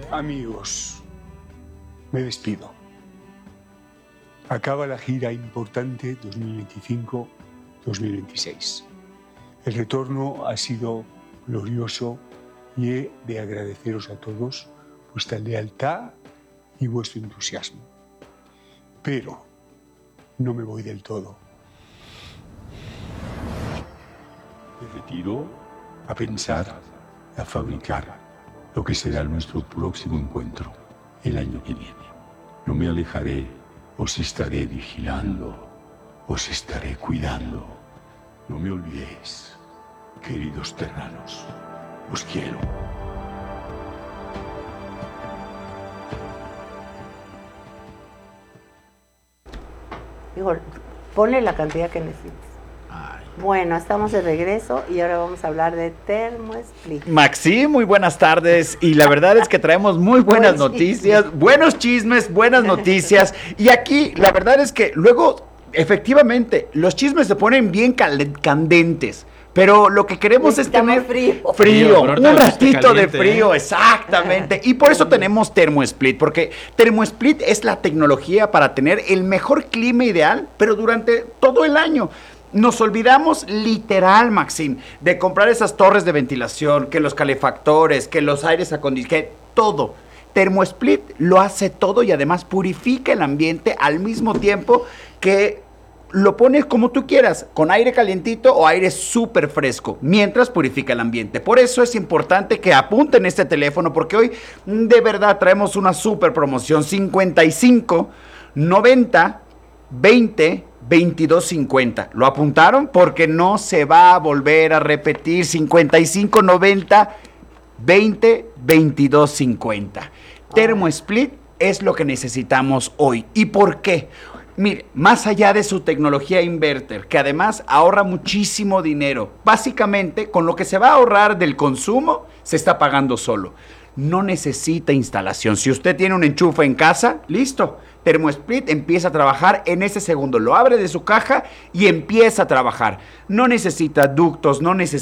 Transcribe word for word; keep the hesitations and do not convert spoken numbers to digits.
Amigos, me despido. Acaba la gira importante dos mil veinticinco dos mil veintiséis. El retorno ha sido glorioso y he de agradeceros a todos vuestra lealtad y vuestro entusiasmo. Pero no me voy del todo. Me retiro a pensar, a fabricar lo que será nuestro próximo encuentro el año que viene. No me alejaré, os estaré vigilando, os estaré cuidando. No me olvidéis, queridos terranos, os quiero. Digo, ponle la cantidad que necesites. Ay. Bueno, estamos de regreso y ahora vamos a hablar de ThermoSplit. Maxi, muy buenas tardes. Y la verdad es que traemos muy buenas Buen noticias, chisme. buenos chismes, buenas noticias. Y aquí, la verdad es que luego, efectivamente, los chismes se ponen bien candentes. Pero lo que queremos es tener frío, frío, frío un ratito de frío, ¿eh? Exactamente. Y por eso tenemos ThermoSplit, porque ThermoSplit es la tecnología para tener el mejor clima ideal, pero durante todo el año. Nos olvidamos literal, Maxim, de comprar esas torres de ventilación, que los calefactores, que los aires acondicionados, que todo. ThermoSplit lo hace todo y además purifica el ambiente al mismo tiempo que lo pones como tú quieras, con aire calientito o aire súper fresco, mientras purifica el ambiente. Por eso es importante que apunten este teléfono, porque hoy de verdad traemos una súper promoción: cincuenta y cinco, noventa, veinte, veintidós cincuenta. ¿Lo apuntaron? Porque no se va a volver a repetir. Cincuenta y cinco, noventa, veinte, veintidós cincuenta. ThermoSplit es lo que necesitamos hoy. ¿Y por qué? Mire, más allá de su tecnología inverter, que además ahorra muchísimo dinero, básicamente con lo que se va a ahorrar del consumo, se está pagando solo. No necesita instalación. Si usted tiene un enchufe en casa, listo. ThermoSplit empieza a trabajar en ese segundo. Lo abre de su caja y empieza a trabajar. No necesita ductos, no necesita